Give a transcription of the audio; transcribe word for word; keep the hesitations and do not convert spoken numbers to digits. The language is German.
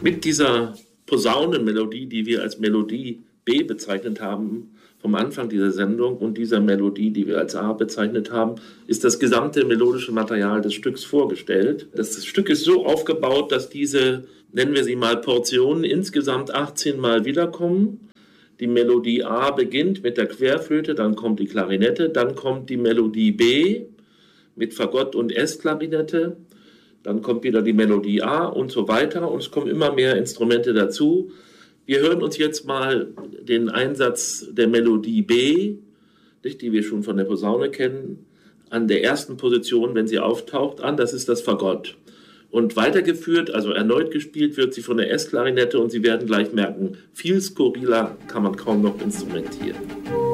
Mit dieser Posaunenmelodie, die wir als Melodie B bezeichnet haben, vom Anfang dieser Sendung und dieser Melodie, die wir als A bezeichnet haben, ist das gesamte melodische Material des Stücks vorgestellt. Das Stück ist so aufgebaut, dass diese, nennen wir sie mal Portionen, insgesamt achtzehn Mal wiederkommen. Die Melodie A beginnt mit der Querflöte, dann kommt die Klarinette, dann kommt die Melodie B mit Fagott und S-Klarinette, dann kommt wieder die Melodie A und so weiter und es kommen immer mehr Instrumente dazu. Wir hören uns jetzt mal den Einsatz der Melodie B, die wir schon von der Posaune kennen, an der ersten Position, wenn sie auftaucht, an. Das ist das Fagott. Und weitergeführt, also erneut gespielt, wird sie von der S-Klarinette und Sie werden gleich merken, viel skurriler kann man kaum noch instrumentieren.